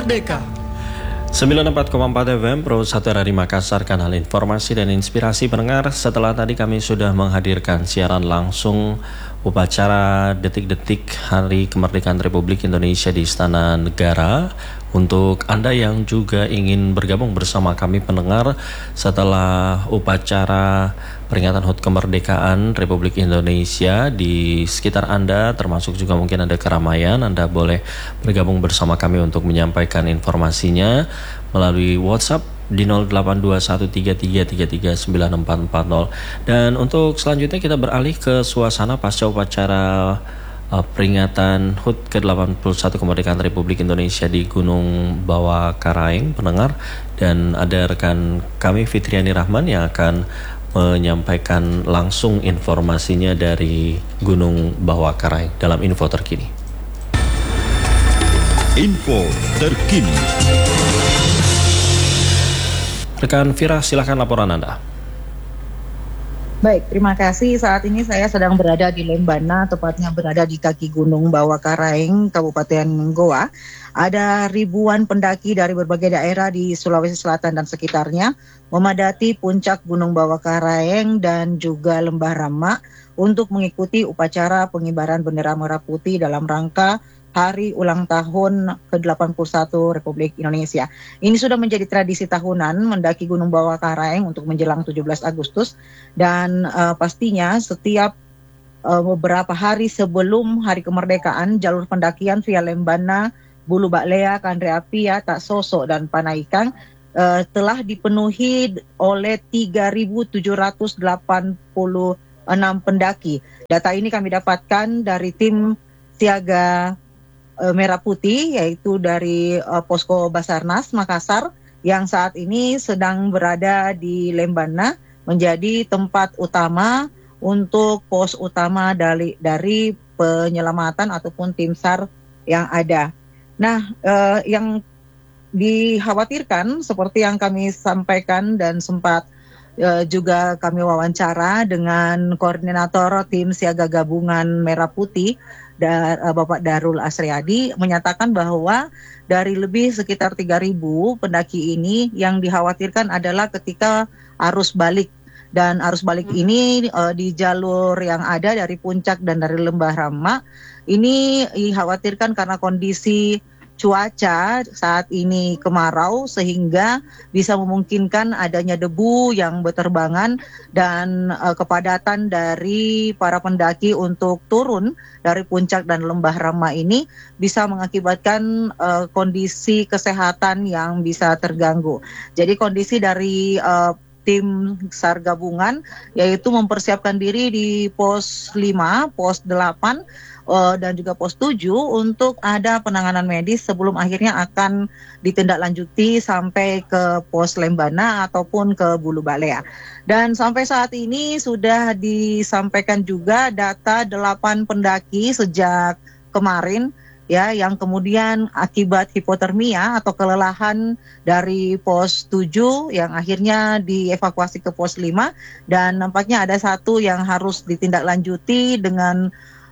Merdeka. 94,4 FM Pro 1 RRI Makassar, kanal informasi dan inspirasi pendengar. Setelah tadi kami sudah menghadirkan siaran langsung upacara detik-detik Hari Kemerdekaan Republik Indonesia di Istana Negara. Untuk Anda yang juga ingin bergabung bersama kami pendengar setelah upacara peringatan HUT Kemerdekaan Republik Indonesia di sekitar Anda, termasuk juga mungkin ada keramaian, Anda boleh bergabung bersama kami untuk menyampaikan informasinya melalui WhatsApp di 082133339440. Dan untuk selanjutnya kita beralih ke suasana pasca upacara peringatan HUT ke-81 Kemerdekaan Republik Indonesia di Gunung Bawah Karaeng pendengar, dan ada rekan kami Fitriani Rahman yang akan menyampaikan langsung informasinya dari Gunung Bawah Karaeng dalam info terkini. Info terkini. Rekan Fira, silakan laporan Anda. Baik, terima kasih. Saat ini saya sedang berada di Lembana, tepatnya berada di kaki Gunung Bawah Karaeng, Kabupaten Goa. Ada ribuan pendaki dari berbagai daerah di Sulawesi Selatan dan sekitarnya memadati puncak Gunung Bawah Karaeng dan juga Lembah Rama untuk mengikuti upacara pengibaran bendera merah putih dalam rangka Hari Ulang Tahun ke-81 Republik Indonesia. Ini sudah menjadi tradisi tahunan mendaki Gunung Bawah Karaeng untuk menjelang 17 Agustus. Dan pastinya setiap beberapa hari sebelum Hari Kemerdekaan, jalur pendakian via Lembana, Bulu Baklea, Kandre Apia, Tak Soso, dan Panaikang telah dipenuhi oleh 3.786 pendaki. Data ini kami dapatkan dari tim siaga Merah Putih, yaitu dari Posko Basarnas Makassar yang saat ini sedang berada di Lembana menjadi tempat utama untuk pos utama dari penyelamatan ataupun tim SAR yang ada. Nah, yang dikhawatirkan seperti yang kami sampaikan dan sempat juga kami wawancara dengan koordinator tim siaga gabungan Merah Putih, Bapak Darul Asriadi, menyatakan bahwa dari lebih sekitar 3.000 pendaki ini yang dikhawatirkan adalah ketika arus balik. Dan arus balik ini di jalur yang ada dari puncak dan dari Lembah Rama ini dikhawatirkan karena kondisi cuaca saat ini kemarau sehingga bisa memungkinkan adanya debu yang berterbangan dan kepadatan dari para pendaki untuk turun dari puncak dan Lembah Rama ini bisa mengakibatkan kondisi kesehatan yang bisa terganggu. Jadi kondisi dari tim SAR gabungan yaitu mempersiapkan diri di pos 5, pos 8 dan juga pos 7 untuk ada penanganan medis sebelum akhirnya akan ditindaklanjuti sampai ke pos Lembana ataupun ke Bulu Baklea. Dan sampai saat ini sudah disampaikan juga data 8 pendaki sejak kemarin ya yang kemudian akibat hipotermia atau kelelahan dari pos 7 yang akhirnya dievakuasi ke pos 5, dan nampaknya ada satu yang harus ditindaklanjuti dengan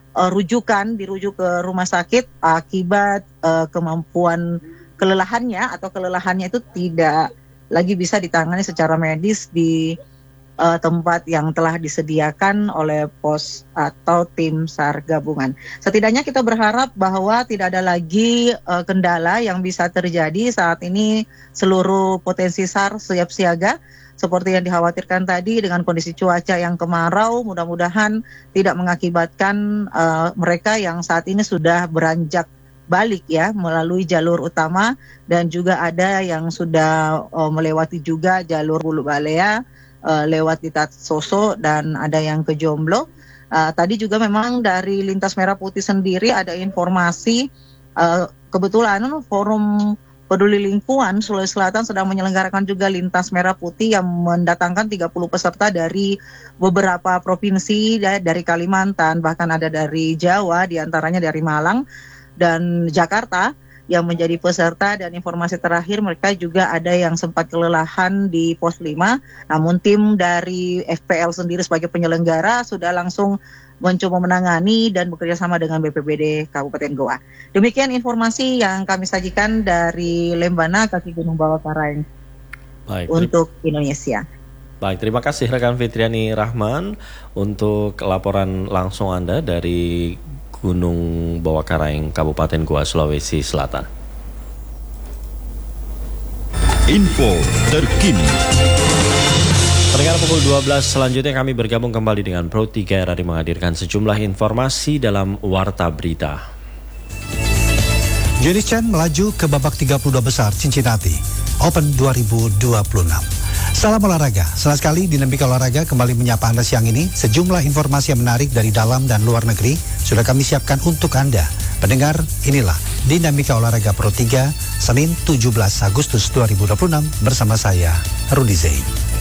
dirujuk ke rumah sakit akibat kemampuan kelelahannya itu tidak lagi bisa ditangani secara medis di tempat yang telah disediakan oleh pos atau tim SAR gabungan. Setidaknya kita berharap bahwa tidak ada lagi kendala yang bisa terjadi. Saat ini seluruh potensi SAR siap siaga seperti yang dikhawatirkan tadi dengan kondisi cuaca yang kemarau. Mudah-mudahan tidak mengakibatkan mereka yang saat ini sudah beranjak balik ya melalui jalur utama, dan juga ada yang sudah melewati juga jalur Bulu Baklea, lewat di Tak Soso, dan ada yang ke Jomblo. Tadi juga memang dari Lintas Merah Putih sendiri ada informasi kebetulan Forum Peduli Lingkungan Sulawesi Selatan sedang menyelenggarakan juga Lintas Merah Putih yang mendatangkan 30 peserta dari beberapa provinsi dari Kalimantan, bahkan ada dari Jawa, diantaranya dari Malang dan Jakarta yang menjadi peserta. Dan informasi terakhir mereka juga ada yang sempat kelelahan di pos 5, namun tim dari FPL sendiri sebagai penyelenggara sudah langsung mencoba menangani dan bekerja sama dengan BPBD Kabupaten Goa. Demikian informasi yang kami sajikan dari Lembana, kaki Gunung Bawakaraeng untuk Indonesia. Baik, terima kasih rekan Fitriani Rahman untuk laporan langsung Anda dari Gunung Bawakaraeng, Kabupaten Goa, Sulawesi Selatan. Info terkini. Pendengar pukul 12 selanjutnya kami bergabung kembali dengan Pro 3 RRI menghadirkan sejumlah informasi dalam Warta Berita. Junice Chen melaju ke babak 32 besar Cincinnati Open 2026. Salam olahraga, senang sekali Dinamika Olahraga kembali menyapa Anda siang ini. Sejumlah informasi yang menarik dari dalam dan luar negeri sudah kami siapkan untuk Anda. Pendengar, inilah Dinamika Olahraga Pro 3, Senin 17 Agustus 2026 bersama saya, Rudi Zain.